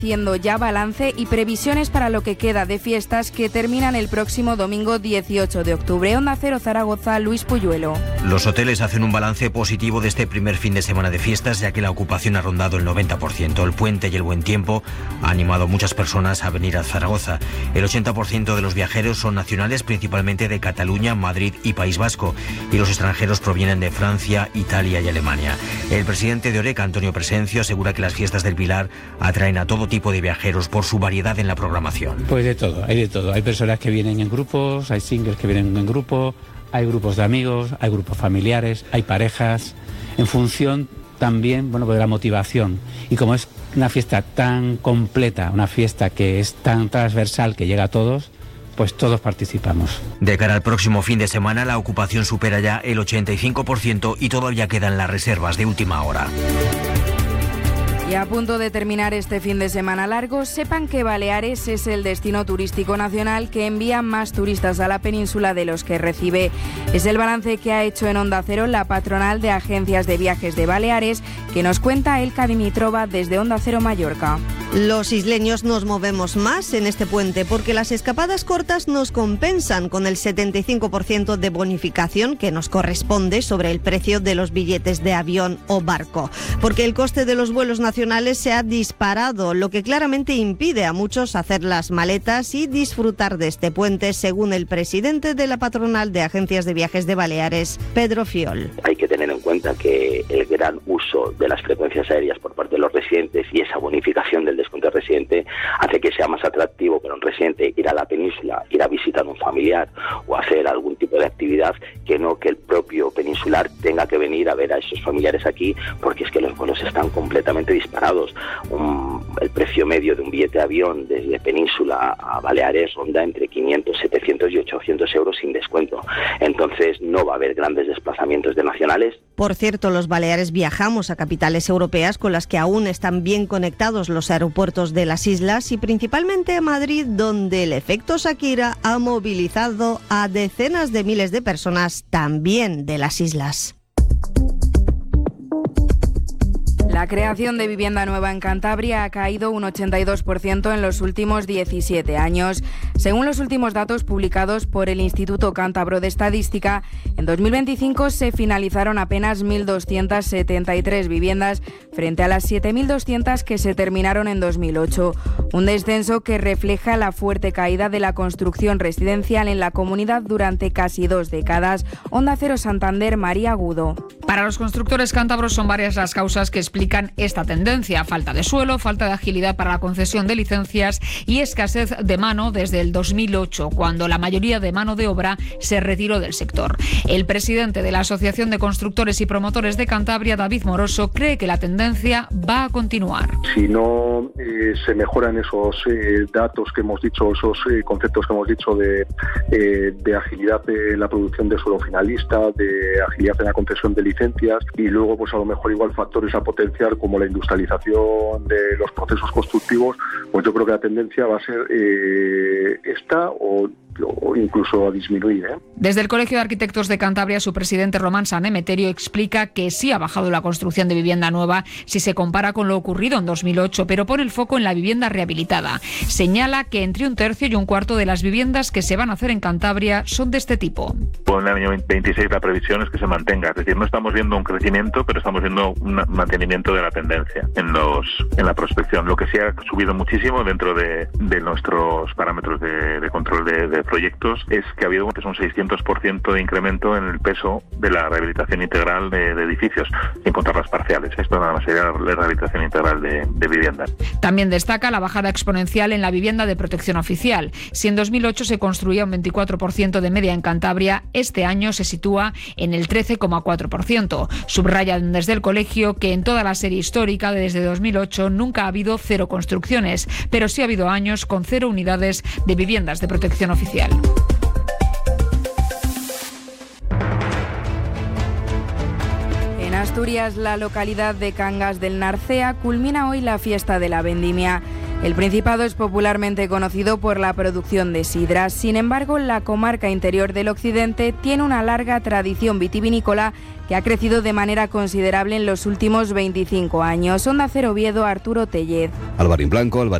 haciendo ya balance y previsiones para lo que queda de fiestas que terminan el próximo domingo 18 de octubre. Onda Cero Zaragoza, Luis Puyuelo. Los hoteles hacen un balance positivo de este primer fin de semana de fiestas, ya que la ocupación ha rondado el 90%. El puente y el buen tiempo ha animado a muchas personas a venir a Zaragoza. El 80% de los viajeros son nacionales, principalmente de Cataluña, Madrid y País Vasco, y los extranjeros provienen de Francia, Italia y Alemania. El presidente de Oreca, Antonio Presencio, asegura que las fiestas del Pilar atraen a todo tipo de viajeros por su variedad en la programación. Pues de todo, hay de todo. Hay personas que vienen en grupos, hay singles que vienen en grupo, hay grupos de amigos, hay grupos familiares, hay parejas, en función también, de la motivación. Y como es una fiesta tan completa, una fiesta que es tan transversal que llega a todos, pues todos participamos. De cara al próximo fin de semana, la ocupación supera ya el 85% y todavía quedan las reservas de última hora. Y a punto de terminar este fin de semana largo, sepan que Baleares es el destino turístico nacional que envía más turistas a la península de los que recibe. Es el balance que ha hecho en Onda Cero la patronal de agencias de viajes de Baleares, que nos cuenta Elka Dimitrova desde Onda Cero Mallorca. Los isleños nos movemos más en este puente porque las escapadas cortas nos compensan con el 75% de bonificación que nos corresponde sobre el precio de los billetes de avión o barco. Porque el coste de los vuelos nacionales se ha disparado, lo que claramente impide a muchos hacer las maletas y disfrutar de este puente, según el presidente de la patronal de agencias de viajes de Baleares, Pedro Fiol. Hay que tener en cuenta que el gran uso de las frecuencias aéreas por parte de los residentes y esa bonificación del descuento residente hace que sea más atractivo para un residente ir a la península, ir a visitar a un familiar o hacer algún tipo de actividad, que no que el propio peninsular tenga que venir a ver a esos familiares aquí, porque es que los vuelos están completamente disparados. El precio medio de un billete de avión desde Península a Baleares ronda entre 500, 700 y 800 euros sin descuento. Entonces no va a haber grandes desplazamientos de nacionales. Por cierto, los baleares viajamos a capitales europeas con las que aún están bien conectados los aeropuertos de las islas y principalmente a Madrid, donde el efecto Shakira ha movilizado a decenas de miles de personas también de las islas. La creación de vivienda nueva en Cantabria ha caído un 82% en los últimos 17 años. Según los últimos datos publicados por el Instituto Cántabro de Estadística, en 2025 se finalizaron apenas 1.273 viviendas frente a las 7.200 que se terminaron en 2008. Un descenso que refleja la fuerte caída de la construcción residencial en la comunidad durante casi 2 décadas. Onda Cero Santander, María Agudo. Para los constructores cántabros son varias las causas que explican esta tendencia: falta de suelo, falta de agilidad para la concesión de licencias y escasez de mano desde el 2008, cuando la mayoría de mano de obra se retiró del sector. El presidente de la Asociación de Constructores y Promotores de Cantabria, David Moroso, cree que la tendencia va a continuar. Si no se mejoran esos datos que hemos dicho, esos conceptos que hemos dicho de agilidad de la producción de suelo finalista, de agilidad en la concesión de licencias, y luego pues a lo mejor igual factores a potenciar como la industrialización de los procesos constructivos, pues yo creo que la tendencia va a ser esta o incluso a disminuir. Desde el Colegio de Arquitectos de Cantabria, su presidente Román San Emeterio explica que sí ha bajado la construcción de vivienda nueva si se compara con lo ocurrido en 2008, pero pone el foco en la vivienda rehabilitada. Señala que entre 1/3 y 1/4 de las viviendas que se van a hacer en Cantabria son de este tipo. En el año 26 la previsión es que se mantenga, es decir, no estamos viendo un crecimiento, pero estamos viendo un mantenimiento de la tendencia en la prospección. Lo que sí ha subido muchísimo dentro de nuestros parámetros de control de proyectos es que ha habido un 600% de incremento en el peso de la rehabilitación integral de edificios, sin contar las parciales. Esto nada más sería la rehabilitación integral de vivienda. También destaca la bajada exponencial en la vivienda de protección oficial. Si en 2008 se construía un 24% de media en Cantabria, este año se sitúa en el 13,4%. Subrayan desde el colegio que en toda la serie histórica desde 2008 nunca ha habido 0 construcciones, pero sí ha habido años con 0 unidades de viviendas de protección oficial. En Asturias, la localidad de Cangas del Narcea culmina hoy la fiesta de la vendimia. El Principado es popularmente conocido por la producción de sidras. Sin embargo, la comarca interior del occidente tiene una larga tradición vitivinícola que ha crecido de manera considerable en los últimos 25 años. Onda Cero Oviedo, Arturo Tellez. Alvarín Blanco,